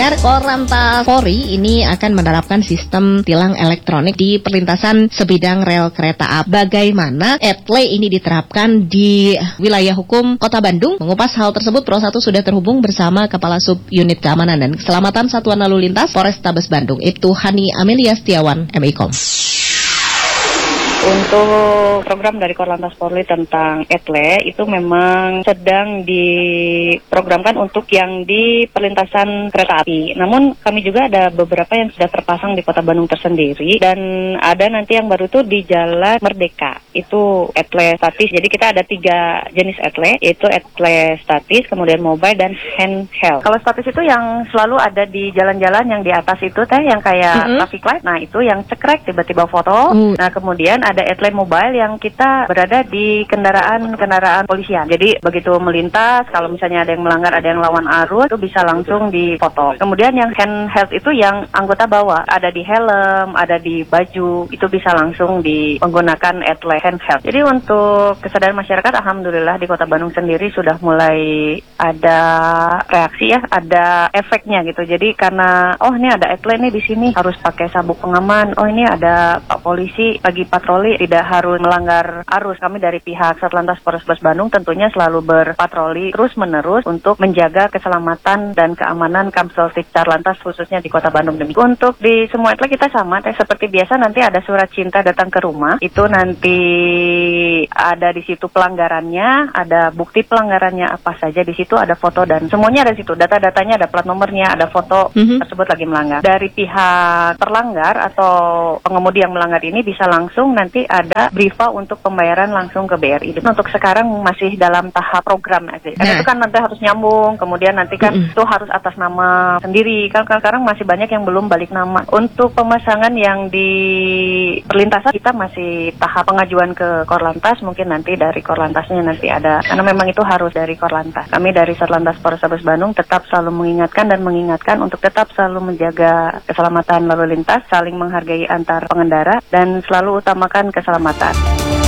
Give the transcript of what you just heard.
pendengar, Korlantas Polri ini akan menerapkan sistem tilang elektronik di perlintasan sebidang rel kereta api. Bagaimana etle ini diterapkan di wilayah hukum Kota Bandung? Mengupas hal tersebut, Pro 1 sudah terhubung bersama Kepala Sub Unit Keamanan dan Keselamatan Satuan Lalu Lintas Polrestabes Bandung, Ibtu Hani Amelia Setiawan, MIKOM. Untuk program dari Korlantas Polri tentang etle itu memang sedang diprogramkan untuk yang di perlintasan kereta api. Namun kami juga ada beberapa yang sudah terpasang di Kota Bandung tersendiri, dan ada nanti yang baru tuh di Jalan Merdeka. Itu etle statis. Jadi kita ada 3 jenis etle, yaitu etle statis, kemudian mobile, dan handheld. Kalau statis itu yang selalu ada di jalan-jalan yang di atas itu yang kayak traffic light. Nah itu yang cekrek tiba-tiba foto. Nah kemudian ada etle mobile yang kita berada di kendaraan polisian. Jadi begitu melintas, kalau misalnya ada yang melanggar, ada yang lawan arus, itu bisa langsung difoto. Kemudian yang handheld itu yang anggota bawa, ada di helm, ada di baju, itu bisa langsung menggunakan etle handheld. Jadi untuk kesadaran masyarakat, alhamdulillah di Kota Bandung sendiri sudah mulai ada reaksi ada efeknya gitu. Jadi karena ini ada etle nih di sini harus pakai sabuk pengaman. Ini ada Pak Polisi lagi patroli tidak harus melanggar arus. Kami dari pihak Satlantas Polrestabes Bandung tentunya selalu berpatroli terus-menerus untuk menjaga keselamatan dan keamanan Kamsel Satlantas khususnya di Kota Bandung. Untuk di semua etle kita sama, seperti biasa nanti ada surat cinta datang ke rumah. Itu nanti ada di situ pelanggarannya, ada bukti pelanggarannya apa saja di situ, ada foto dan semuanya ada di situ. Data-datanya ada plat nomornya, ada foto tersebut lagi melanggar. Dari pihak terlanggar atau pengemudi yang melanggar ini bisa langsung nanti ada brifa untuk pembayaran langsung ke BRI. Untuk sekarang masih dalam tahap program aja. Karena itu kan nanti harus nyambung, kemudian nanti kan itu harus atas nama sendiri. Kan sekarang masih banyak yang belum balik nama. Untuk pemasangan yang di perlintasan kita masih tahap pengajuan ke Korlantas, mungkin nanti dari Korlantasnya nanti ada. Karena memang itu harus dari Korlantas. Kami dari Satlantas Polrestabes Bandung tetap selalu mengingatkan untuk tetap selalu menjaga keselamatan lalu lintas, saling menghargai antar pengendara dan selalu utamakan keselamatan.